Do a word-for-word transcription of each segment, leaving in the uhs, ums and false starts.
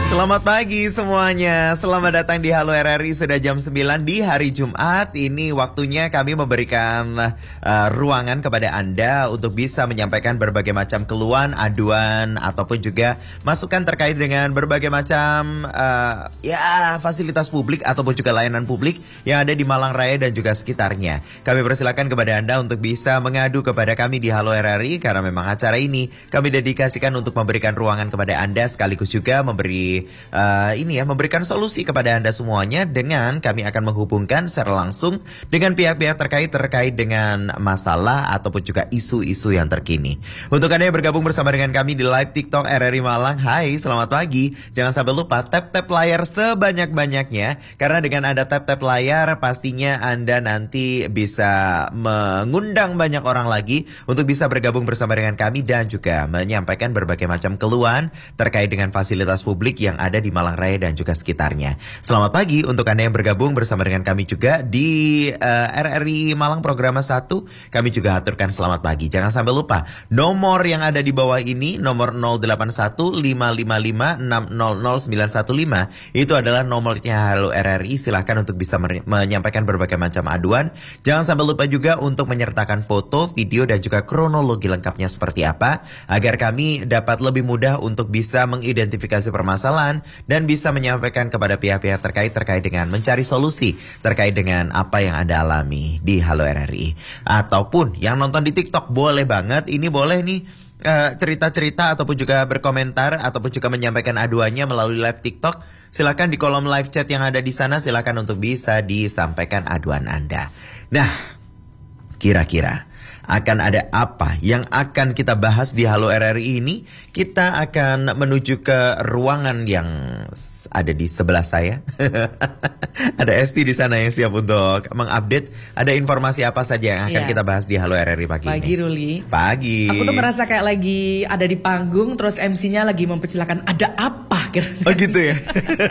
Selamat pagi semuanya, selamat datang di Halo R R I. Sudah jam sembilan di hari Jumat. Ini waktunya kami memberikan uh, ruangan kepada Anda untuk bisa menyampaikan berbagai macam keluhan, aduan, ataupun juga masukan terkait dengan berbagai macam uh, ya fasilitas publik ataupun juga layanan publik yang ada di Malang Raya dan juga sekitarnya. Kami persilakan kepada Anda untuk bisa mengadu kepada kami di Halo R R I, karena memang acara ini kami dedikasikan untuk memberikan ruangan kepada Anda, sekaligus juga memberi Uh, ini ya, memberikan solusi kepada Anda semuanya, dengan kami akan menghubungkan secara langsung dengan pihak-pihak terkait terkait dengan masalah ataupun juga isu-isu yang terkini. Untuk Anda yang bergabung bersama dengan kami di live TikTok R R I Malang, hai, selamat pagi. Jangan sampai lupa tap-tap layar sebanyak-banyaknya, karena dengan Anda tap-tap layar pastinya Anda nanti bisa mengundang banyak orang lagi untuk bisa bergabung bersama dengan kami dan juga menyampaikan berbagai macam keluhan terkait dengan fasilitas publik yang ada di Malang Raya dan juga sekitarnya. Selamat pagi untuk Anda yang bergabung bersama dengan kami juga di uh, R R I Malang Programa satu. Kami juga aturkan selamat pagi. Jangan sampai lupa nomor yang ada di bawah ini, nomor nol delapan satu lima lima lima enam nol nol sembilan satu lima, itu adalah nomornya Halo R R I. Silahkan untuk bisa menyampaikan berbagai macam aduan. Jangan sampai lupa juga untuk menyertakan foto, video dan juga kronologi lengkapnya seperti apa, agar kami dapat lebih mudah untuk bisa mengidentifikasi permasalahan dan bisa menyampaikan kepada pihak-pihak terkait terkait dengan mencari solusi terkait dengan apa yang Anda alami di Halo R R I. Ataupun yang nonton di TikTok, boleh banget, ini boleh nih uh, cerita-cerita ataupun juga berkomentar ataupun juga menyampaikan aduannya melalui live TikTok. Silakan di kolom live chat yang ada di sana, silakan untuk bisa disampaikan aduan Anda. Nah, kira-kira akan ada apa yang akan kita bahas di Halo R R I ini? Kita akan menuju ke ruangan yang ada di sebelah saya. Ada Esti di sana yang siap untuk mengupdate. Ada informasi apa saja yang akan ya. kita bahas di Halo R R I pagi, pagi ini? Pagi, Ruli. Pagi. Aku tuh merasa kayak lagi ada di panggung, terus M C-nya lagi mempersilahkan ada apa? Oh gitu ya.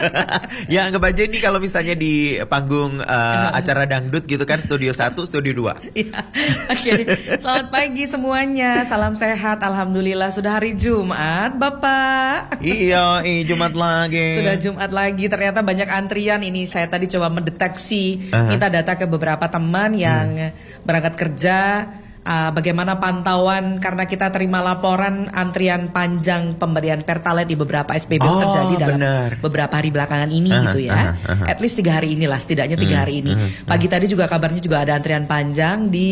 Ya anggap aja ini kalau misalnya di panggung uh, acara dangdut gitu kan, studio satu, studio dua. Iya. Oke. Selamat pagi semuanya, salam sehat, alhamdulillah sudah hari Jumat, Bapak. Iya, eh, Jumat lagi. Sudah Jumat lagi, ternyata banyak antrian. Ini saya tadi coba mendeteksi, uh-huh. minta data ke beberapa teman yang hmm. berangkat kerja. Uh, bagaimana pantauan, karena kita terima laporan antrian panjang pemberian Pertalite di beberapa S P B U oh, terjadi dalam bener. beberapa hari belakangan ini uh-huh, gitu ya. Uh-huh, uh-huh. At least tiga hari inilah, setidaknya tiga uh-huh, hari ini. Uh-huh, Pagi uh-huh. tadi juga kabarnya juga ada antrian panjang di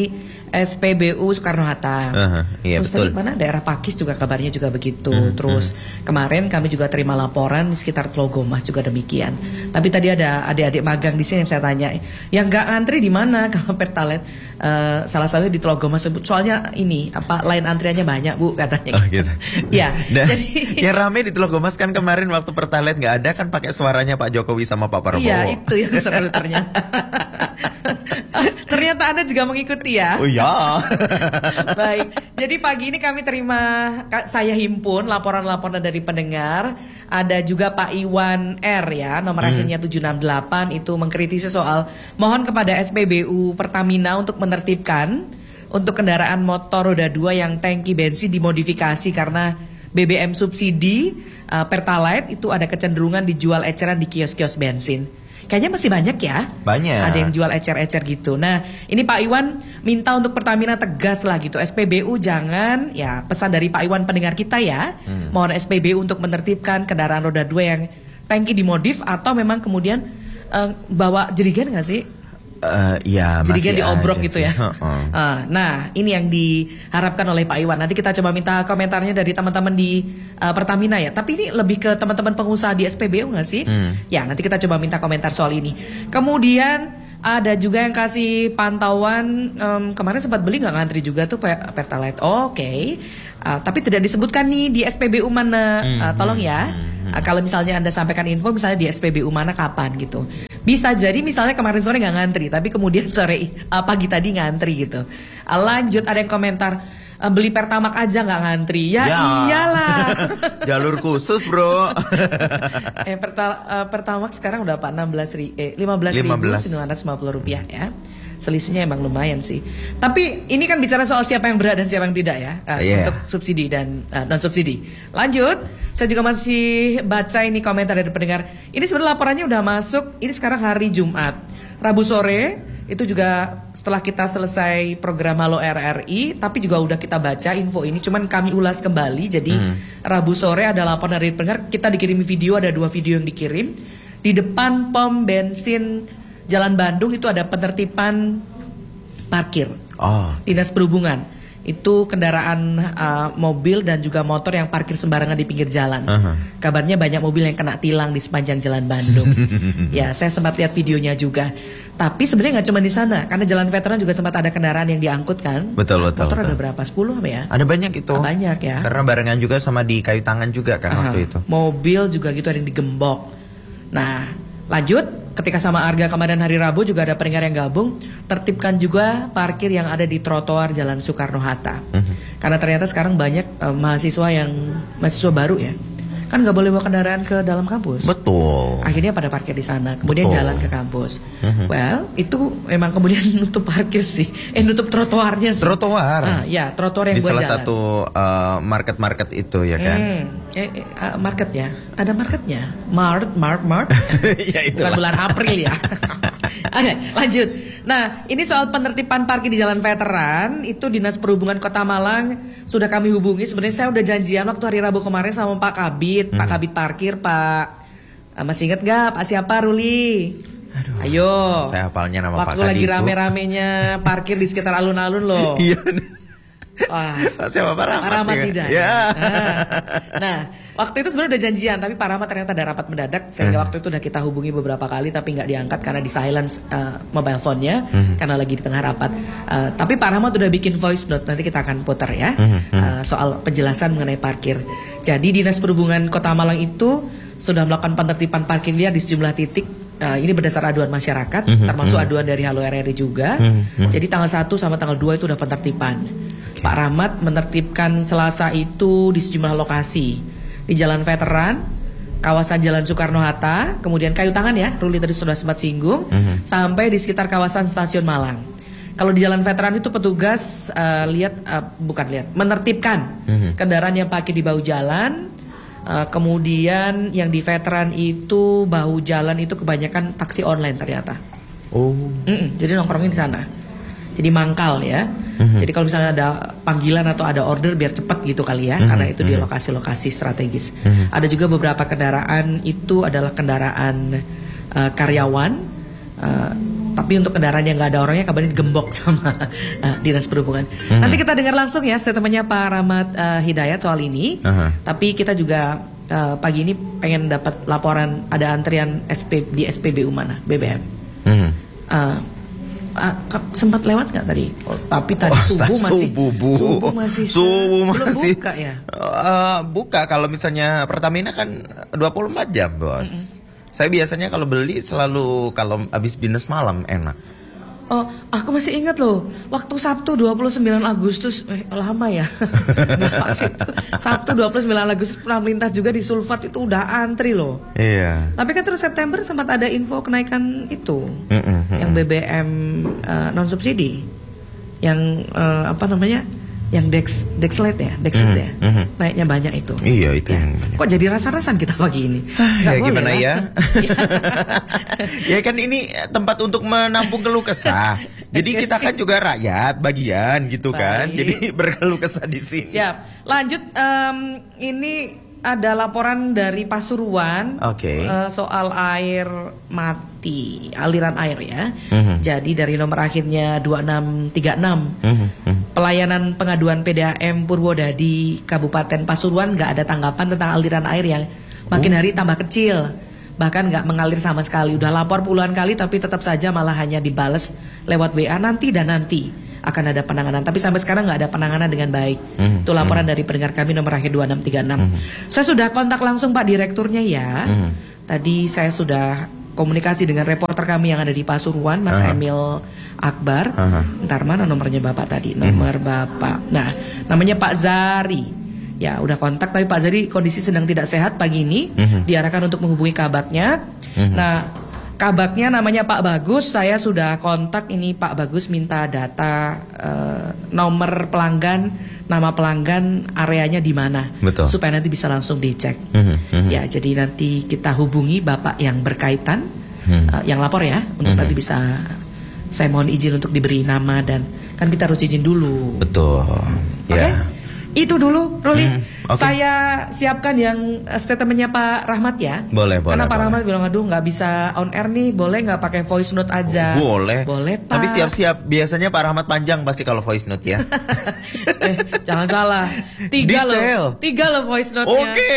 S P B U Soekarno-Hatta. Uh-huh, iya, Terus betul. tadi mana daerah Pakis juga kabarnya juga begitu. Uh-huh, Terus uh-huh. kemarin kami juga terima laporan di sekitar Tlogomah juga demikian. Tapi tadi ada adik-adik magang di sini yang saya tanya, yang nggak antri di mana kalau Pertalite? Uh, salah satu di Tlogomah sebut, soalnya ini apa lain antriannya banyak Bu katanya. Oh gitu. Ya. Nah, jadi yang rame di Tlogomah kan kemarin waktu Pertalite nggak ada kan, pakai suaranya Pak Jokowi sama Pak Prabowo. Iya, itu yang seru ternyata. Ternyata Anda juga mengikuti ya. Oh iya. Baik. Jadi pagi ini kami terima, saya himpun laporan-laporan dari pendengar. Ada juga Pak Iwan R ya, nomor hmm. akhirnya tujuh enam delapan, itu mengkritisi soal mohon kepada S P B U Pertamina untuk menertibkan untuk kendaraan motor roda dua yang tangki bensin dimodifikasi karena B B M subsidi uh, Pertalite itu ada kecenderungan dijual eceran di kios-kios bensin. Kayaknya masih banyak ya. Banyak. Ada yang jual ecer-ecer gitu. Nah, ini Pak Iwan minta untuk Pertamina tegas lah gitu. S P B U jangan, ya pesan dari Pak Iwan pendengar kita ya. Hmm. Mohon S P B U untuk menertibkan kendaraan roda dua yang tangki dimodif atau memang kemudian uh, bawa jerigen nggak sih? Uh, ya, jerigen diobrok gitu sih. ya. Uh-uh. Uh, nah, ini yang diharapkan oleh Pak Iwan. Nanti kita coba minta komentarnya dari teman-teman di uh, Pertamina ya. Tapi ini lebih ke teman-teman pengusaha di S P B U nggak sih? Hmm. Ya, nanti kita coba minta komentar soal ini. Kemudian ada juga yang kasih pantauan, um, kemarin sempat beli nggak ngantri juga tuh Pertalite. Oh, Oke, okay. uh, tapi tidak disebutkan nih di S P B U mana. Uh, tolong ya. Uh, kalau misalnya Anda sampaikan info misalnya di S P B U mana kapan gitu. Bisa jadi misalnya kemarin sore nggak ngantri, tapi kemudian sore uh, pagi tadi ngantri gitu. Uh, lanjut ada yang komentar, uh, beli Pertamax aja nggak ngantri. Ya, ya iyalah. Jalur khusus bro. eh, perta, uh, Pertamax sekarang udah apa? enam belas ribu, eh, lima belas ribu sembilan ratus lima puluh rupiah ya. selisihnya emang lumayan sih. Tapi ini kan bicara soal siapa yang berat dan siapa yang tidak ya, uh, yeah. untuk subsidi dan uh, non subsidi. Lanjut, saya juga masih baca ini komentar dari pendengar. Ini sebenarnya laporannya udah masuk. Ini sekarang hari Jumat, Rabu sore itu juga setelah kita selesai program Halo R R I, tapi juga udah kita baca info ini. Cuman kami ulas kembali. Jadi hmm. Rabu sore ada laporan dari pendengar. Kita dikirim video, ada dua video yang dikirim. Di depan pom bensin Jalan Bandung itu ada penertiban parkir oh. Dinas Perhubungan. Itu kendaraan uh, mobil dan juga motor yang parkir sembarangan di pinggir jalan. uh-huh. Kabarnya banyak mobil yang kena tilang di sepanjang Jalan Bandung. Ya, saya sempat lihat videonya juga. Tapi sebenarnya nggak cuma di sana, karena Jalan Veteran juga sempat ada kendaraan yang diangkut kan. Betul betul. Motor betul. ada berapa? sepuluh apa ya? Ada banyak itu. Ah, banyak ya. Karena barengan juga sama di kayu tangan juga kan uh-huh. waktu itu. Mobil juga gitu ada yang digembok. Nah, lanjut. Ketika sama Arga kemarin hari Rabu juga ada pendengar yang gabung, tertibkan juga parkir yang ada di trotoar Jalan Soekarno-Hatta. Uh-huh. Karena ternyata sekarang banyak uh, mahasiswa yang mahasiswa baru ya, kan nggak boleh bawa kendaraan ke dalam kampus. Betul. Akhirnya pada parkir di sana, kemudian Betul. jalan ke kampus. Uh-huh. Well, itu memang kemudian nutup parkir sih, eh nutup trotoarnya sih. Trotoar. Ah, ya, trotoar yang di buat salah jalan. satu uh, market-market itu ya kan. Hmm. Eh, eh, uh, market ya, ada marketnya. Mart, Mart, Mart. Ya itulah. Bukan bulan April ya. Oke, lanjut. Nah, ini soal penertiban parkir di Jalan Veteran, itu Dinas Perhubungan Kota Malang sudah kami hubungi. Sebenarnya saya udah janjian waktu hari Rabu kemarin sama Pak Kabid, hmm. Pak Kabid Parkir, Pak. Uh, masih inget gak Pak siapa, Ruli? Aduh, ayo. Saya hapalnya nama waktu Pak Kadisu. Waktu lagi rame-ramenya parkir di sekitar alun-alun loh. Iya. Wah, siapa Pak Rahmat? Pak Rahmat tidak. Ya. Nah, nah, waktu itu sebenarnya udah janjian, tapi Pak Rahmat ternyata ada rapat mendadak, sehingga waktu itu udah kita hubungi beberapa kali, tapi nggak diangkat karena di silence uh, mobile phone-nya, uh-huh. karena lagi di tengah rapat. Uh, tapi Pak Rahmat udah bikin voice note, nanti kita akan putar ya, uh-huh. uh, soal penjelasan mengenai parkir. Jadi Dinas Perhubungan Kota Malang itu sudah melakukan penertiban parkir liar di sejumlah titik. Uh, ini berdasar aduan masyarakat, uh-huh. termasuk uh-huh. aduan dari Halo R R I juga. Uh-huh. Jadi tanggal satu sama tanggal dua itu udah penertiban. Pak Rahmat menertibkan Selasa itu di sejumlah lokasi. Di Jalan Veteran, kawasan Jalan Soekarno-Hatta, kemudian kayu tangan ya, Ruli tadi sudah sempat singgung, uh-huh. sampai di sekitar kawasan Stasiun Malang. Kalau di Jalan Veteran itu petugas uh, lihat, uh, bukan lihat, menertibkan uh-huh. kendaraan yang parkir di bahu jalan. Uh, kemudian yang di Veteran itu bahu jalan itu kebanyakan taksi online ternyata. Oh. Mm-mm, jadi nongkrongnya di sana. Jadi mangkal ya. Mm-hmm. Jadi kalau misalnya ada panggilan atau ada order biar cepat gitu kali ya, mm-hmm. karena itu di lokasi-lokasi strategis. Mm-hmm. Ada juga beberapa kendaraan itu adalah kendaraan uh, karyawan, uh, tapi untuk kendaraan yang nggak ada orangnya kabarnya digembok sama uh, Dinas Perhubungan. Mm-hmm. Nanti kita dengar langsung ya statementnya Pak Rahmat uh, Hidayat soal ini. Uh-huh. Tapi kita juga uh, pagi ini pengen dapat laporan ada antrian S P di S P B U mana B B M. Mm-hmm. Uh, Uh, sempat lewat nggak tadi? Oh, tapi tadi oh, subuh masih subuh, bu. subuh masih subuh masih buka ya. Uh, buka kalau misalnya Pertamina kan dua puluh empat jam bos. Mm-hmm. Saya biasanya kalau beli selalu kalau habis binus malam enak. Oh, aku masih ingat loh, waktu Sabtu dua puluh sembilan Agustus, eh lama ya. Sabtu dua puluh sembilan Agustus Pramelintas juga di Sulfat itu udah antri loh. Iya. Tapi kan terus September sempat ada info kenaikan itu, mm-mm, mm-mm. yang B B M uh, non subsidi, yang uh, apa namanya, yang Dex Dexlite ya, Dexlite mm-hmm, ya, mm-hmm. naiknya banyak itu. Iya itu. Ya. Yang banyak. Kok jadi rasa-rasan kita pagi ini? Ya gimana lah. Ya? Ya kan ini tempat untuk menampung keluh kesah. Jadi kita kan juga rakyat bagian gitu kan. Baik. Jadi berkeluh kesah di sini. Siap. Lanjut, um, ini ada laporan dari Pasuruan okay. uh, soal air mati, aliran air ya. Uh-huh. Jadi dari nomor akhirnya dua enam tiga enam, uh-huh. pelayanan pengaduan P D A M Purwodadi Kabupaten Pasuruan nggak ada tanggapan tentang aliran air yang makin uh. hari tambah kecil. Bahkan nggak mengalir sama sekali. Udah lapor puluhan kali tapi tetap saja malah hanya dibales lewat W A nanti dan nanti akan ada penanganan. Tapi sampai sekarang nggak ada penanganan dengan baik. Mm-hmm. Itu laporan mm-hmm. dari pendengar kami nomor akhir dua enam tiga enam. Mm-hmm. Saya sudah kontak langsung Pak Direkturnya ya. Mm-hmm. Tadi saya sudah komunikasi dengan reporter kami yang ada di Pasuruan, Mas uh-huh. Emil Akbar. Uh-huh. Ntar mana nomornya Bapak tadi? Nomor mm-hmm. Bapak. Nah, namanya Pak Zari. Ya udah kontak, tapi Pak Zari kondisi sedang tidak sehat pagi ini, mm-hmm. diarahkan untuk menghubungi kabarnya. Mm-hmm. Nah Kabaknya namanya Pak Bagus. Saya sudah kontak ini Pak Bagus minta data uh, nomor pelanggan, nama pelanggan, areanya di mana, Betul. supaya nanti bisa langsung dicek. Mm-hmm, mm-hmm. Ya, jadi nanti kita hubungi Bapak yang berkaitan, mm-hmm. uh, yang lapor ya, untuk mm-hmm. nanti bisa saya mohon izin untuk diberi nama dan kan kita harus izin dulu. Betul. Oke. Okay? Ya. Itu dulu, Ruli. Hmm, okay. Saya siapkan yang statementnya Pak Rahmat ya. Boleh, boleh. Karena Pak boleh. Rahmat bilang, aduh nggak bisa on air nih, boleh nggak pakai voice note aja? Boleh. Boleh, Pak. Tapi siap-siap. Biasanya Pak Rahmat panjang pasti kalau voice note ya. eh, jangan salah. Tiga Detail. loh. Tiga loh voice note-nya. Oke. Okay.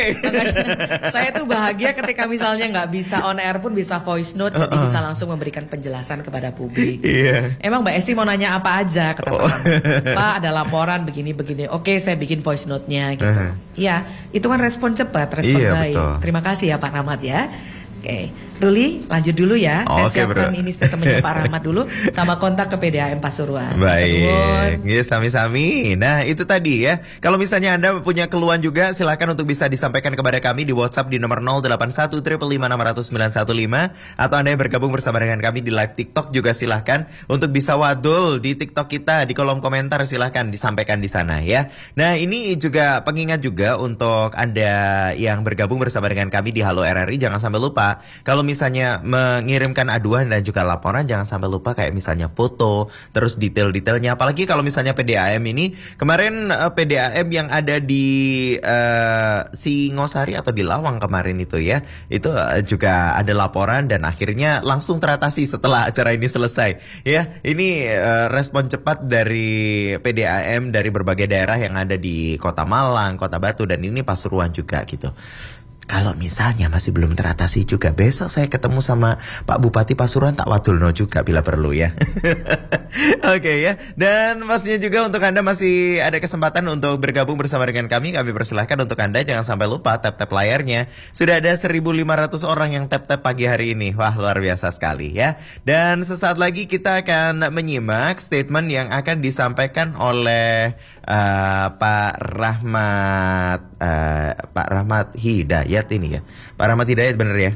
Saya tuh bahagia ketika misalnya nggak bisa on air pun bisa voice note, uh-uh. jadi bisa langsung memberikan penjelasan kepada publik. Iya. Emang Mbak Esti mau nanya apa aja? Kata Pak Rahmat. Pak, ada laporan begini-begini. Oke, saya bikin voice note-nya. Gitu. Uh-huh. Ya, itu kan respon cepat, respon iya, baik. Betul. Terima kasih ya Pak Rahmat ya. Oke, Ruli lanjut dulu ya. Oh, Saya okay, siapkan bro. ini statementnya Pak Rahmat dulu sama kontak ke P D A M Pasuruan. Baik, ya sami-sami. Nah itu tadi ya. Kalau misalnya Anda punya keluhan juga, silakan untuk bisa disampaikan kepada kami di WhatsApp di nomor nol delapan satu lima lima enam nol sembilan satu lima. Atau Anda yang bergabung bersama dengan kami di live TikTok juga silahkan untuk bisa wadul di TikTok kita, di kolom komentar silahkan disampaikan di sana ya. Nah ini juga pengingat juga untuk Anda yang bergabung bersama dengan kami di Halo R R I, jangan sampai lupa kalau misalnya mengirimkan aduan dan juga laporan, jangan sampai lupa kayak misalnya foto, terus detail-detailnya. Apalagi kalau misalnya P D A M ini, kemarin uh, P D A M yang ada di uh, Singosari atau di Lawang kemarin itu ya, itu uh, juga ada laporan dan akhirnya langsung teratasi setelah acara ini selesai. Ya, ini uh, respon cepat dari P D A M dari berbagai daerah yang ada di Kota Malang, Kota Batu, dan ini Pasuruan juga gitu. Kalau misalnya masih belum teratasi juga, besok saya ketemu sama Pak Bupati Pasuruan, tak wadulno juga bila perlu ya. Oke okay, ya. Dan pastinya juga untuk Anda masih ada kesempatan untuk bergabung bersama dengan kami. Kami persilahkan untuk Anda jangan sampai lupa tap-tap layarnya. Sudah ada seribu lima ratus orang yang tap-tap pagi hari ini. Wah, luar biasa sekali ya. Dan sesaat lagi kita akan menyimak statement yang akan disampaikan oleh uh, Pak Rahmat uh, Pak Rahmat Hidayat ini ya. Pak Rahmat Hidayat bener ya?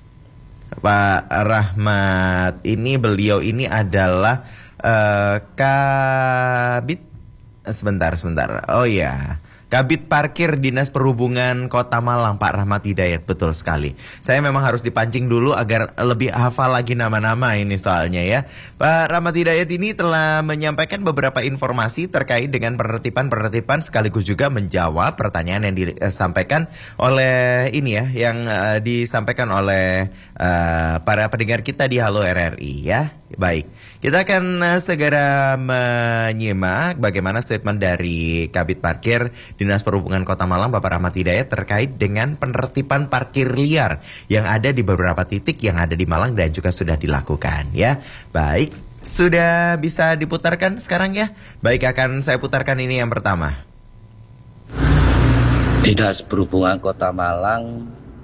Pak Rahmat ini, beliau ini adalah uh, Kabit sebentar sebentar. Oh ya. Kabit Parkir Dinas Perhubungan Kota Malang, Pak Rahmat Hidayat, betul sekali. Saya memang harus dipancing dulu agar lebih hafal lagi nama-nama ini soalnya ya. Pak Rahmat Hidayat ini telah menyampaikan beberapa informasi terkait dengan penertiban-penertiban sekaligus juga menjawab pertanyaan yang disampaikan oleh ini ya, yang uh, disampaikan oleh uh, para pendengar kita di Halo R R I ya. Baik, kita akan uh, segera menyimak bagaimana statement dari Kabit Parkir Dinas Perhubungan Kota Malang, Bapak Rahmat Hidayat, terkait dengan penertiban parkir liar yang ada di beberapa titik yang ada di Malang dan juga sudah dilakukan ya. Baik, sudah bisa diputarkan sekarang ya? Baik, akan saya putarkan ini yang pertama. Dinas Perhubungan Kota Malang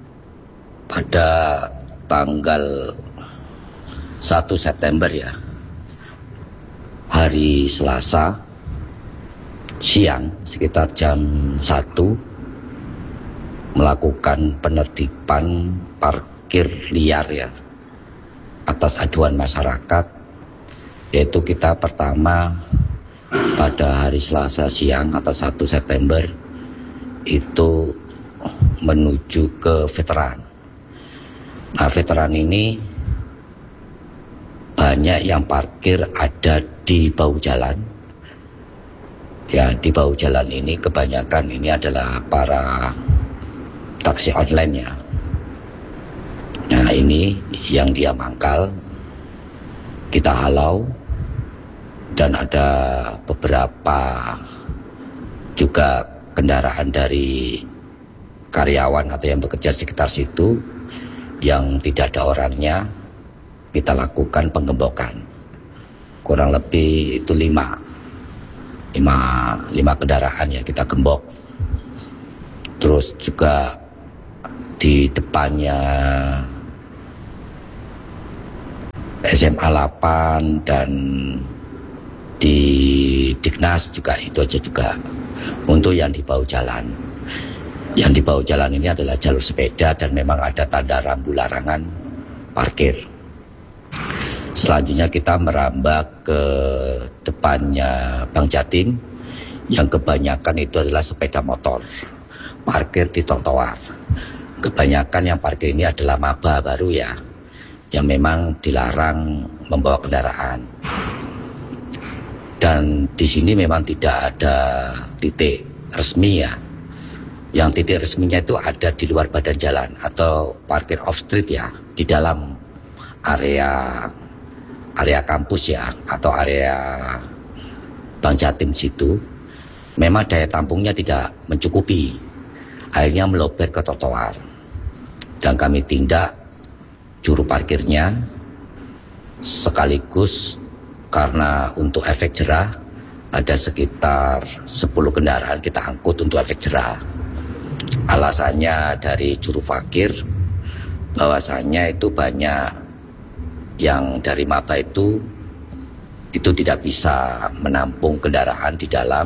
pada tanggal satu September ya, hari Selasa siang sekitar jam satu melakukan penertiban parkir liar ya atas aduan masyarakat, yaitu kita pertama pada hari Selasa siang atau satu September itu menuju ke veteran. Nah, veteran ini banyak yang parkir ada di bahu jalan. Ya, di bahu jalan ini kebanyakan ini adalah para taksi online ya. Nah, ini yang dia mangkal, kita halau, dan ada beberapa juga kendaraan dari karyawan atau yang bekerja sekitar situ yang tidak ada orangnya. Kita lakukan penggembokan, kurang lebih itu lima, lima, lima kendaraan ya kita gembok. Terus juga di depannya S M A delapan dan di Dignas juga itu aja juga. Untuk yang di bahu jalan, yang di bahu jalan ini adalah jalur sepeda dan memang ada tanda rambu larangan parkir. Selanjutnya kita merambah ke depannya Bank Jatim, yang kebanyakan itu adalah sepeda motor parkir di trotoar. Kebanyakan yang parkir ini adalah maba baru ya, yang memang dilarang membawa kendaraan. Dan di sini memang tidak ada titik resmi ya. Yang titik resminya itu ada di luar badan jalan atau parkir off street ya, di dalam area area kampus ya, atau area Bank Jatim situ. Memang daya tampungnya tidak mencukupi, akhirnya melober ke trotoar, dan kami tindak juru parkirnya, sekaligus karena untuk efek jerah ada sekitar sepuluh kendaraan kita angkut untuk efek jerah. Alasannya dari juru parkir bahwasanya itu banyak yang dari maba itu itu tidak bisa menampung kendaraan di dalam.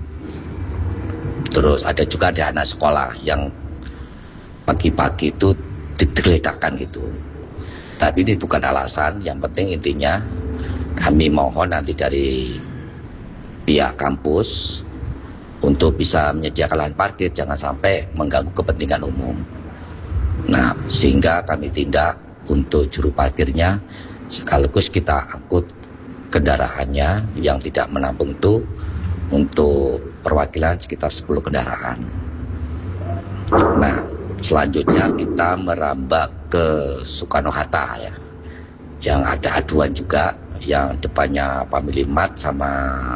Terus ada juga ada anak sekolah yang pagi-pagi itu digeledakan gitu. Tapi ini bukan alasan, yang penting intinya kami mohon nanti dari pihak kampus untuk bisa menyediakan lahan parkir, jangan sampai mengganggu kepentingan umum. Nah, sehingga kami tindak untuk juru parkirnya, sekaligus kita angkut kendaraannya yang tidak menampung itu untuk perwakilan sekitar sepuluh kendaraan. Nah, selanjutnya kita merambah ke Soekarno-Hatta ya, yang ada aduan juga, yang depannya Family Mart sama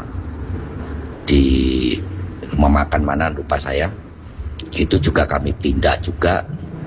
di rumah makan mana lupa saya, itu juga kami tindak juga.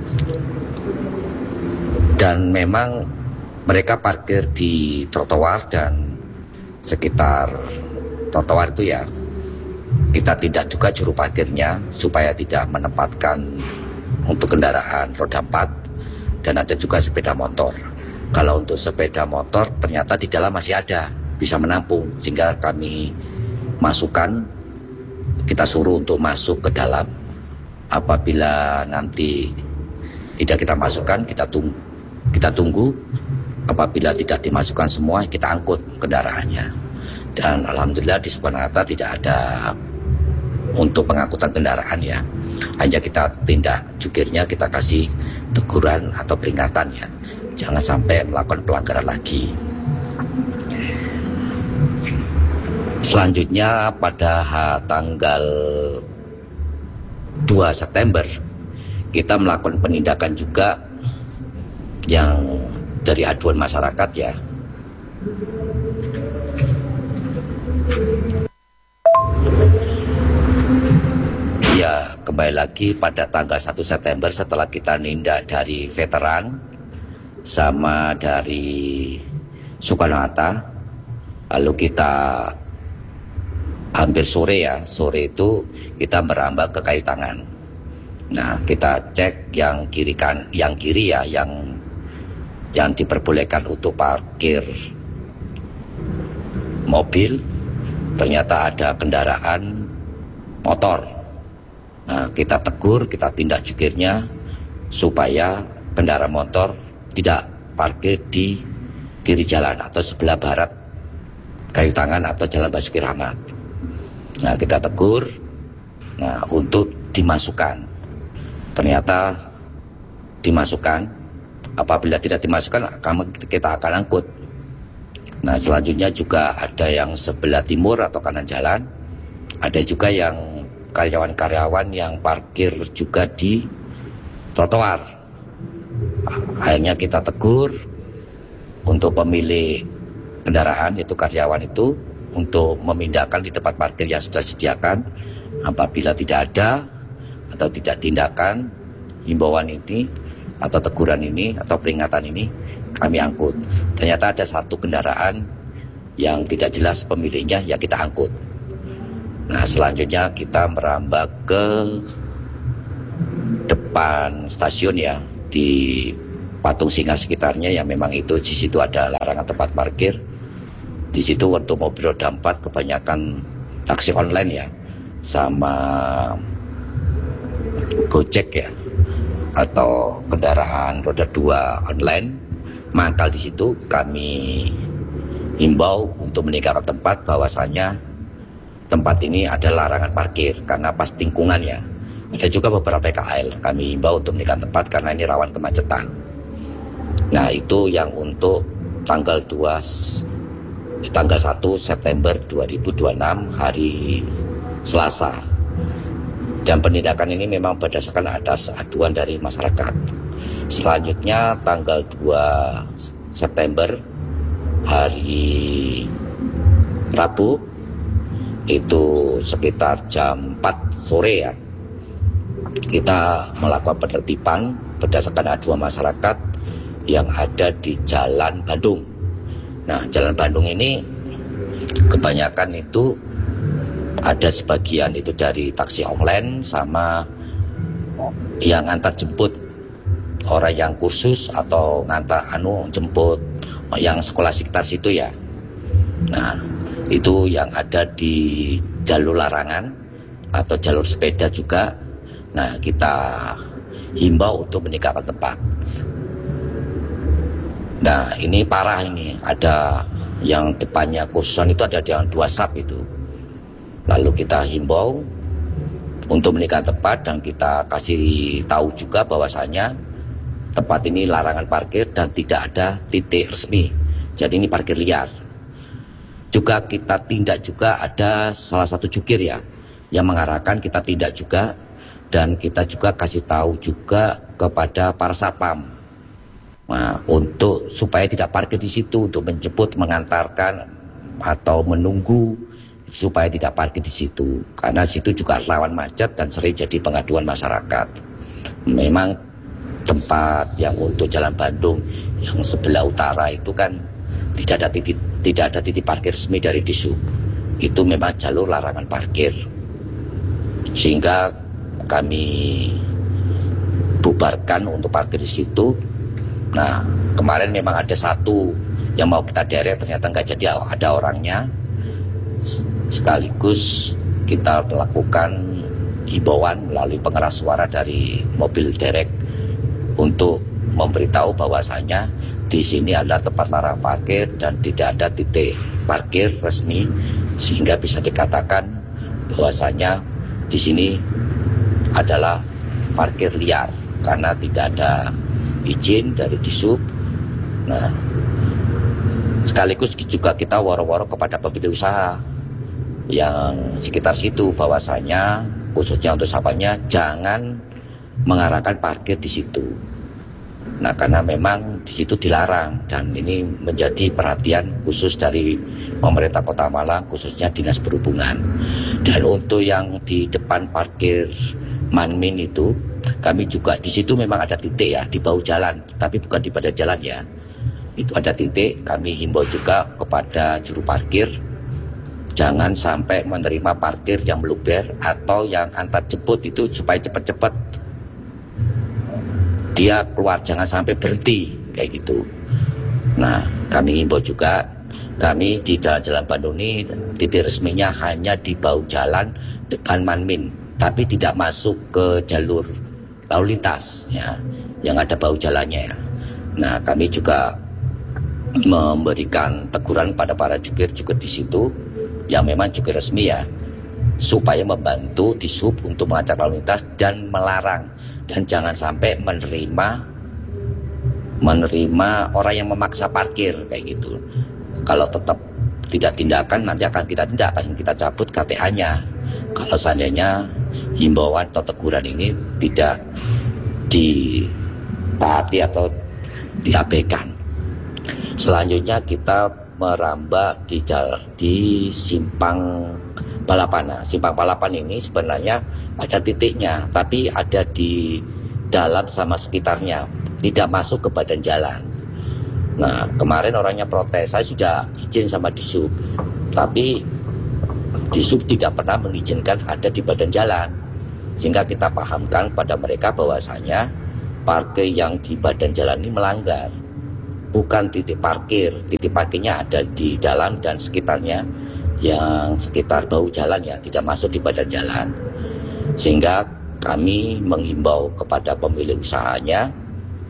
Dan memang mereka parkir di trotoar dan sekitar trotoar itu ya, kita tindak juga juru parkirnya supaya tidak menempatkan untuk kendaraan roda empat, dan ada juga sepeda motor. Kalau untuk sepeda motor ternyata di dalam masih ada, bisa menampung, sehingga kami masukkan, kita suruh untuk masuk ke dalam. Apabila nanti tidak kita masukkan, kita tunggu, kita tunggu. Apabila tidak dimasukkan semua, kita angkut kendaraannya. Dan alhamdulillah di Soekarno-Hatta tidak ada untuk pengangkutan kendaraan ya. Hanya kita tindak jukirnya, kita kasih teguran atau peringatan ya, jangan sampai melakukan pelanggaran lagi. Selanjutnya pada tanggal dua September kita melakukan penindakan juga yang dari aduan masyarakat ya. Ya, kembali lagi pada tanggal satu September setelah kita nindak dari veteran sama dari Soekarno-Hatta, lalu kita hampir sore ya, sore itu kita merambah ke Kayu Tangan. Nah, kita cek yang kiri kan, yang kiri ya, yang yang diperbolehkan untuk parkir mobil, ternyata ada kendaraan motor. Nah, kita tegur, kita tindak jukirnya supaya kendaraan motor tidak parkir di kiri jalan atau sebelah barat Kayu Tangan atau Jalan Basuki Rahmat. Nah, kita tegur, nah untuk dimasukkan. Ternyata dimasukkan. Apabila tidak dimasukkan, kita akan angkut. Nah, selanjutnya juga ada yang sebelah timur atau kanan jalan. Ada juga yang karyawan-karyawan yang parkir juga di trotoar. Akhirnya kita tegur untuk pemilik kendaraan, yaitu karyawan itu, untuk memindahkan di tempat parkir yang sudah disediakan. Apabila tidak ada atau tidak tindakan himbauan ini atau teguran ini atau peringatan ini, kami angkut. Ternyata ada satu kendaraan yang tidak jelas pemiliknya, ya kita angkut. Nah, selanjutnya kita merambah ke depan stasiun ya, di Patung Singa sekitarnya, yang memang itu di situ ada larangan tempat parkir. Di situ untuk mobil roda empat kebanyakan taksi online ya, sama Gojek ya, atau kendaraan roda dua online, mangkal di situ, kami himbau untuk meninggalkan tempat, bahwasanya tempat ini ada larangan parkir karena pas tikungannya. Ada juga beberapa P K L, kami himbau untuk meninggalkan tempat karena ini rawan kemacetan. Nah, itu yang untuk tanggal dua tanggal satu September dua ribu dua puluh enam hari Selasa. Dan penindakan ini memang berdasarkan atas aduan dari masyarakat. Selanjutnya tanggal dua September hari Rabu, itu sekitar jam empat sore ya, kita melakukan penertiban berdasarkan aduan masyarakat yang ada di Jalan Bandung. Nah, Jalan Bandung ini kebanyakan itu ada sebagian itu dari taksi online sama yang antar jemput, orang yang kursus atau ngantar anu jemput yang sekolah sekitar situ ya. Nah, itu yang ada di jalur larangan atau jalur sepeda juga. Nah, kita himbau untuk meninggalkan tempat. Nah, ini parah ini, ada yang depannya kursusan itu ada yang dua sap itu. Lalu kita himbau untuk meninggalkan tempat dan kita kasih tahu juga bahwasanya tempat ini larangan parkir dan tidak ada titik resmi. Jadi ini parkir liar. Juga kita tindak juga ada salah satu jukir ya yang mengarahkan, kita tindak juga, dan kita juga kasih tahu juga kepada para satpam. Nah, untuk supaya tidak parkir di situ, untuk menjemput, mengantarkan atau menunggu, supaya tidak parkir di situ, karena situ juga rawan macet dan sering jadi pengaduan masyarakat. Memang tempat yang untuk Jalan Bandung yang sebelah utara itu kan tidak ada titik tidak ada titik parkir resmi dari Dishub. Itu memang jalur larangan parkir, sehingga kami bubarkan untuk parkir di situ. Nah, kemarin memang ada satu yang mau kita derek, ternyata nggak jadi, ada orangnya. Sekaligus kita melakukan himbauan melalui pengeras suara dari mobil derek untuk memberitahu bahwasanya di sini adalah tempat larangan parkir dan tidak ada titik parkir resmi, sehingga bisa dikatakan bahwasanya di sini adalah parkir liar karena tidak ada izin dari Dishub. Nah, sekaligus juga kita waro-waro kepada pemilik usaha yang sekitar situ bahwasanya khususnya untuk sapanya jangan mengarahkan parkir di situ. Nah, karena memang di situ dilarang dan ini menjadi perhatian khusus dari pemerintah Kota Malang, khususnya Dinas Perhubungan. Dan untuk yang di depan parkir Manmin itu, kami juga di situ memang ada titik ya di bahu jalan, tapi bukan di badan jalan ya. Itu ada titik. Kami himbau juga kepada juru parkir jangan sampai menerima parkir yang meluber atau yang antar jemput itu, supaya cepat-cepat dia keluar, jangan sampai berhenti kayak gitu. Nah, kami himbau juga, kami di Jalan-Jalan Bandung ini titik resminya hanya di bahu jalan depan Manmin, tapi tidak masuk ke jalur lalu lintas ya, yang ada bahu jalannya ya. Nah, kami juga memberikan teguran pada para jukir-jukir di situ yang memang jukir resmi ya, supaya membantu Dishub untuk mengacak lalu lintas dan melarang, dan jangan sampai menerima menerima orang yang memaksa parkir kayak gitu. Kalau tetap tidak tindakan, nanti akan kita tindak, akan kita cabut K T A-nya kalau seandainya himbauan atau teguran ini tidak ditaati atau diabaikan. Selanjutnya kita merambah di jalan di simpang balapan. Nah, simpang balapan ini sebenarnya ada titiknya, tapi ada di dalam sama sekitarnya, tidak masuk ke badan jalan. Nah, kemarin orangnya protes, saya sudah izin sama Dishub, tapi Dishub tidak pernah mengizinkan ada di badan jalan, sehingga kita pahamkan pada mereka bahwasanya parkir yang di badan jalan ini melanggar, bukan titik parkir. Titik parkirnya ada di dalam dan sekitarnya, yang sekitar bahu jalan ya, tidak masuk di badan jalan. Sehingga kami menghimbau kepada pemilik usahanya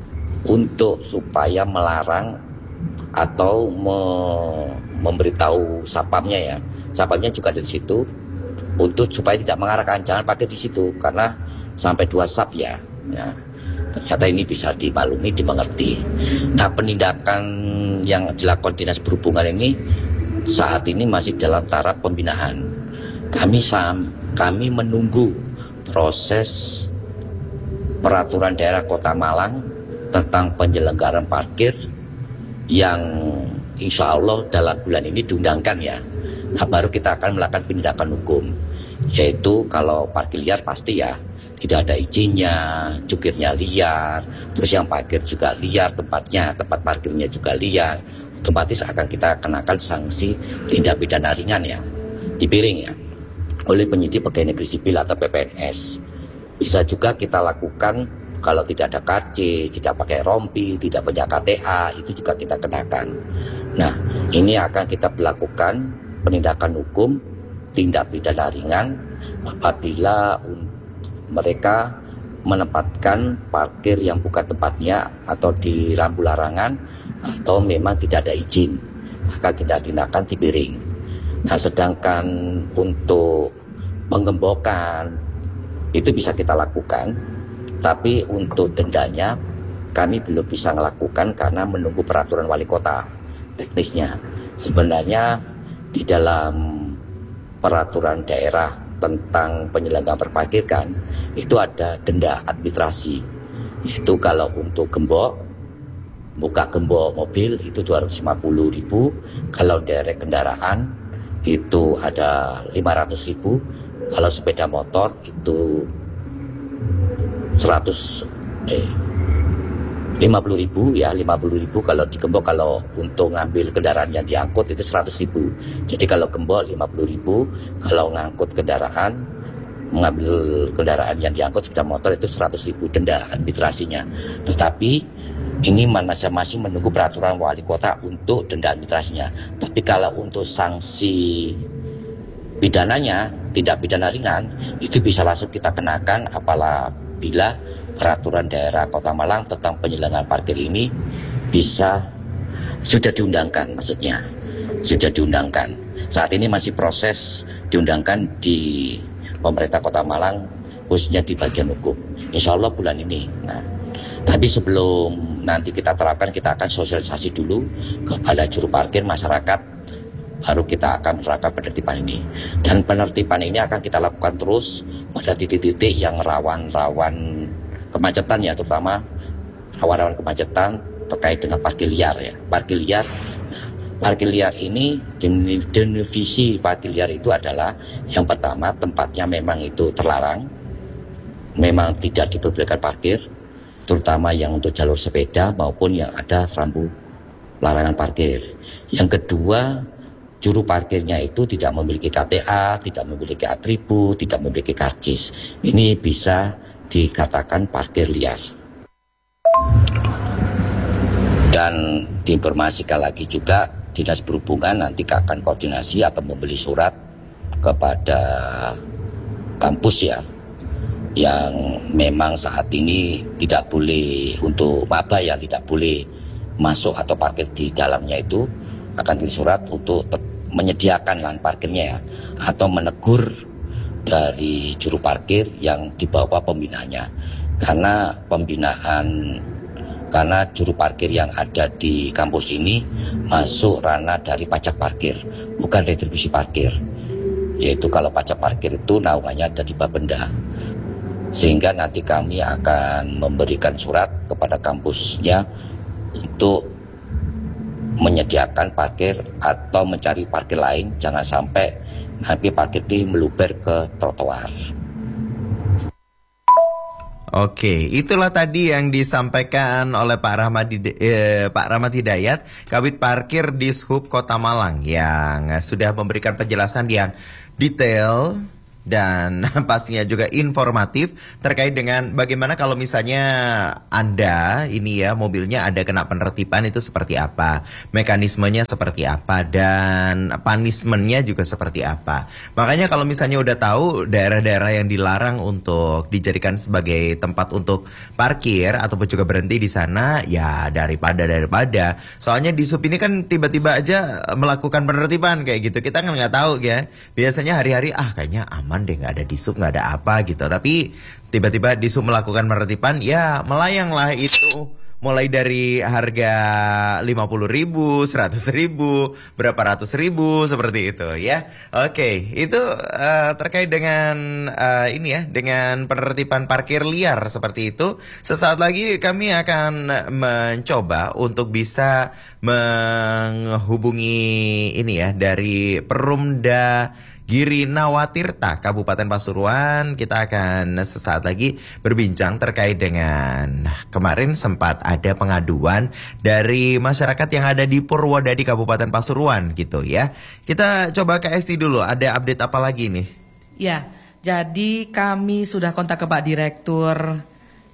untuk supaya melarang atau me- memberitahu sapamnya ya. Sapamnya juga dari situ untuk supaya tidak mengarahkan, jangan pakai di situ karena sampai dua sap ya. Ya. Ternyata ini bisa dimaklumi, dimengerti. Nah, penindakan yang dilakukan Dinas Perhubungan ini saat ini masih dalam taraf pembinaan. Kami sam, kami menunggu proses peraturan daerah Kota Malang tentang penyelenggaraan parkir yang insya Allah dalam bulan ini diundangkan ya. Nah, baru kita akan melakukan penindakan hukum, yaitu kalau parkir liar pasti ya tidak ada izinnya, jukirnya liar, terus yang parkir juga liar tempatnya, tempat parkirnya juga liar, otomatis akan kita kenakan sanksi tindak pidana ringan ya, dipiring ya, oleh penyidik pegawai negeri sipil atau P P N S. Bisa juga kita lakukan kalau tidak ada karcis, tidak pakai rompi, tidak punya K T A, itu juga kita kenakan. Nah, ini akan kita berlakukan penindakan hukum tindak pidana ringan apabila mereka menempatkan parkir yang bukan tempatnya atau di rambu larangan atau memang tidak ada izin, akan kita tindakan tipiring. Nah, sedangkan untuk penggembokan itu bisa kita lakukan, tapi untuk dendanya kami belum bisa melakukan karena menunggu peraturan wali kota teknisnya. Sebenarnya di dalam peraturan daerah tentang penyelenggaraan berparkirkan itu ada denda administrasi, yaitu kalau untuk gembok, buka gembok mobil itu dua ratus lima puluh ribu, kalau derek kendaraan itu ada lima ratus ribu, kalau sepeda motor itu seratus eh lima puluh ribu ya, lima puluh ribu kalau digembok. Kalau untuk ngambil kendaraan yang diangkut itu seratus ribu. Jadi kalau gembok lima puluh ribu, kalau ngangkut kendaraan, mengambil kendaraan yang diangkut sepeda motor itu seratus ribu denda administrasinya. Tetapi ini masing-masing menunggu peraturan wali kota untuk denda administrasinya. Tapi kalau untuk sanksi pidananya, tidak pidana ringan, itu bisa langsung kita kenakan apabila peraturan daerah Kota Malang tentang penyelenggaraan parkir ini bisa sudah diundangkan, maksudnya sudah diundangkan. Saat ini masih proses diundangkan di pemerintah Kota Malang, khususnya di bagian hukum. Insya Allah bulan ini. Nah, tapi sebelum nanti kita terapkan, kita akan sosialisasi dulu kepada juru parkir masyarakat, baru kita akan menerapkan penertiban ini. Dan penertiban ini akan kita lakukan terus pada titik-titik yang rawan-rawan kemacetan ya, terutama rawan-rawan kemacetan terkait dengan parkir liar ya. Parkir liar, parkir liar ini, definisi parkir liar itu adalah yang pertama tempatnya memang itu terlarang, memang tidak diperbolehkan parkir, terutama yang untuk jalur sepeda maupun yang ada rambu larangan parkir. Yang kedua, juru parkirnya itu tidak memiliki K T A, tidak memiliki atribut, tidak memiliki karcis. Ini bisa dikatakan parkir liar. Dan diinformasikan lagi juga, Dinas Perhubungan nanti akan koordinasi atau membeli surat kepada kampus ya, yang memang saat ini tidak boleh untuk maba yang tidak boleh masuk atau parkir di dalamnya, itu akan disurat untuk menyediakan lahan parkirnya ya, atau menegur dari juru parkir yang di bawah pembinaannya. Karena pembinaan, karena juru parkir yang ada di kampus ini masuk ranah dari pajak parkir, bukan retribusi parkir. Yaitu kalau pajak parkir itu naungannya ada di Bapenda. Sehingga nanti kami akan memberikan surat kepada kampusnya untuk menyediakan parkir atau mencari parkir lain, jangan sampai nanti parkir ini meluber ke trotoar. Oke, itulah tadi yang disampaikan oleh Pak Rahmat eh, Pak Rahmat Hidayat, Kabid Parkir Dishub Kota Malang, yang sudah memberikan penjelasan yang detail dan pastinya juga informatif terkait dengan bagaimana kalau misalnya Anda ini ya mobilnya ada kena penertiban itu seperti apa, mekanismenya seperti apa, dan punishment-nya juga seperti apa. Makanya kalau misalnya udah tahu daerah-daerah yang dilarang untuk dijadikan sebagai tempat untuk parkir ataupun juga berhenti di sana, ya daripada daripada. Soalnya di sub ini kan tiba-tiba aja melakukan penertiban kayak gitu. Kita kan nggak tahu ya. Biasanya hari-hari ah kayaknya aman deh, nggak ada di sub, nggak ada apa gitu. Tapi tiba-tiba di sub melakukan penertiban, ya melayang lah itu. Mulai dari harga lima puluh ribu, seratus ribu, berapa ratus ribu seperti itu ya. Oke, itu uh, terkait dengan uh, ini ya, dengan penertiban parkir liar seperti itu. Sesaat lagi kami akan mencoba untuk bisa menghubungi ini ya dari Perumda Giri Nawatirta Kabupaten Pasuruan. Kita akan sesaat lagi berbincang terkait dengan kemarin sempat ada pengaduan dari masyarakat yang ada di Purwodadi Kabupaten Pasuruan gitu ya. Kita coba ke Esti dulu, ada update apa lagi nih? Ya, jadi kami sudah kontak ke Pak Direktur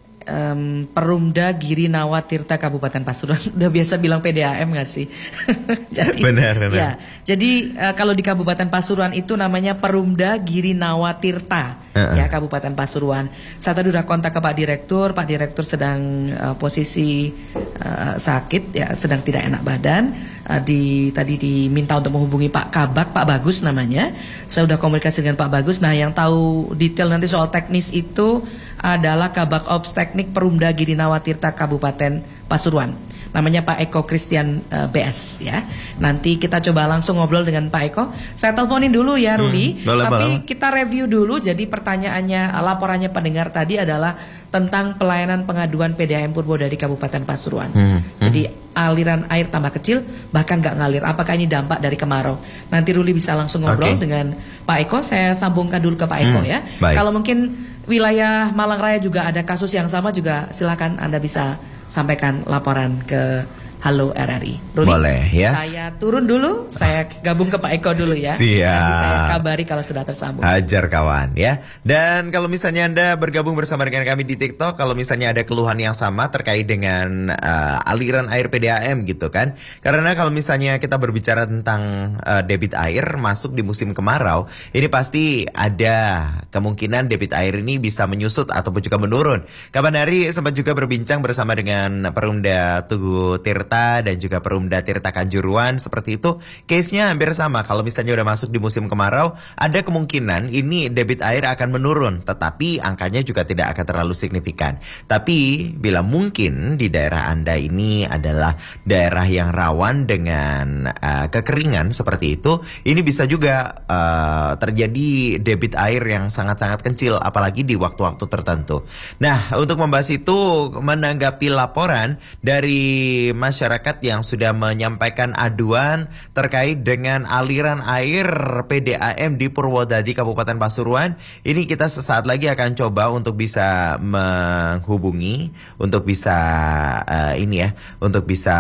Um, Perumda Giri Nawatirta Kabupaten Pasuruan. Udah biasa bilang P D A M gak sih? jadi, benar, benar. Ya, jadi uh, kalau di Kabupaten Pasuruan itu namanya Perumda Giri Nawatirta, uh-uh. ya Kabupaten Pasuruan. Saya tadi udah kontak ke Pak Direktur. Pak Direktur sedang uh, posisi uh, sakit, ya sedang tidak enak badan. Uh, di tadi diminta untuk menghubungi Pak Kabak, Pak Bagus namanya. Saya udah komunikasi dengan Pak Bagus. Nah, yang tahu detail nanti soal teknis itu adalah Kabak Ops Teknik Perumda Giri Nawatirta Kabupaten Pasuruan. Namanya Pak Eko Christian uh, B S ya. Nanti kita coba langsung ngobrol dengan Pak Eko. Saya teleponin dulu ya Ruli. Hmm, boleh, Tapi boleh. Kita review dulu. Jadi pertanyaannya, laporannya pendengar tadi adalah tentang pelayanan pengaduan P D A M Purwodadi Kabupaten Pasuruan. Hmm, hmm. Jadi aliran air tambah kecil, bahkan nggak ngalir. Apakah ini dampak dari kemarau? Nanti Ruli bisa langsung ngobrol okay. dengan Pak Eko. Saya sambungkan dulu ke Pak Eko hmm, ya. Baik. Kalau mungkin wilayah Malang Raya juga ada kasus yang sama, juga silakan Anda bisa sampaikan laporan ke Halo R R I. Ruli, boleh ya. Saya turun dulu, saya gabung ke Pak Eko dulu ya. Siap. Nanti saya kabari kalau sudah tersambung. Hajar kawan ya. Dan kalau misalnya Anda bergabung bersama dengan kami di TikTok, kalau misalnya ada keluhan yang sama terkait dengan uh, aliran air P D A M gitu kan. Karena kalau misalnya kita berbicara tentang uh, debit air masuk di musim kemarau, ini pasti ada kemungkinan debit air ini bisa menyusut ataupun juga menurun. Kapan hari sempat juga berbincang bersama dengan Perumda Tugu Tirta dan juga Perumda Tirta Kanjuruan seperti itu. Case-nya hampir sama. Kalau misalnya udah masuk di musim kemarau, ada kemungkinan ini debit air akan menurun, tetapi angkanya juga tidak akan terlalu signifikan. Tapi bila mungkin di daerah Anda ini adalah daerah yang rawan dengan uh, kekeringan seperti itu, ini bisa juga uh, terjadi debit air yang sangat-sangat kecil, apalagi di waktu-waktu tertentu. Nah, untuk membahas itu, menanggapi laporan dari masyarakat masyarakat yang sudah menyampaikan aduan terkait dengan aliran air P D A M di Purwodadi Kabupaten Pasuruan. Ini kita sesaat lagi akan coba untuk bisa menghubungi, untuk bisa uh, ini ya, untuk bisa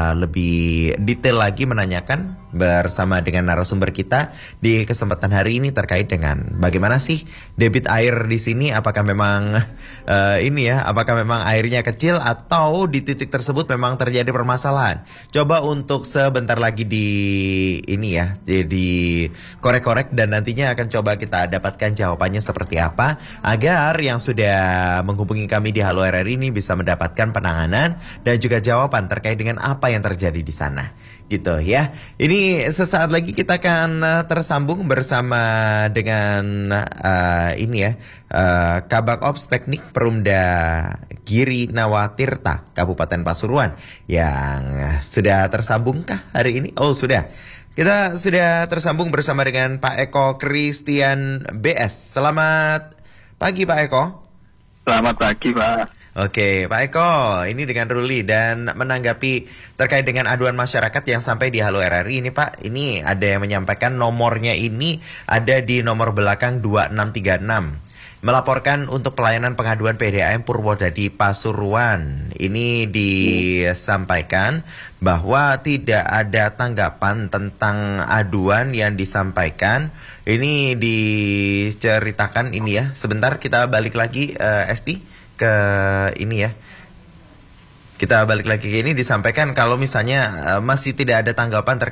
lebih detail lagi menanyakan bersama dengan narasumber kita di kesempatan hari ini terkait dengan bagaimana sih debit air di sini, apakah memang uh, ini ya, apakah memang airnya kecil atau di titik tersebut memang terjadi permasalahan. Coba untuk sebentar lagi di ini ya, jadi korek-korek dan nantinya akan coba kita dapatkan jawabannya seperti apa agar yang sudah menghubungi kami di Halo R R I ini bisa mendapatkan penanganan dan juga jawaban terkait dengan apa yang terjadi di sana. Gitu ya. Ini sesaat lagi kita akan uh, tersambung bersama dengan uh, ini ya, uh, Kabak Ops Teknik Perumda Giri Nawatirta Kabupaten Pasuruan yang sudah tersambungkah hari ini? Oh, sudah. Kita sudah tersambung bersama dengan Pak Eko Christian B S. Selamat pagi Pak Eko. Selamat pagi Pak. Oke, Pak Eko, ini dengan Ruli dan menanggapi terkait dengan aduan masyarakat yang sampai di Halo R R I ini Pak, ini ada yang menyampaikan nomornya ini ada di nomor belakang dua enam tiga enam. melaporkan untuk pelayanan pengaduan P D A M Purwodadi Pasuruan. Ini disampaikan bahwa tidak ada tanggapan tentang aduan yang disampaikan. Ini diceritakan ini ya. Sebentar kita balik lagi uh, Esti ke ini ya. Kita balik lagi ke ini disampaikan kalau misalnya uh, masih tidak ada tanggapan terkait